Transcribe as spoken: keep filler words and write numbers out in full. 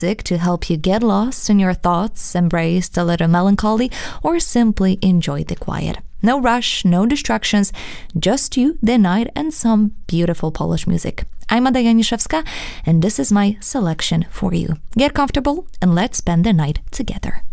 to help you get lost in your thoughts, embrace a little melancholy, or simply enjoy the quiet. No rush, no distractions, just you, the night, and some beautiful Polish music. I'm Ada Janiszewska, and this is my selection for you. Get comfortable and let's spend the night together.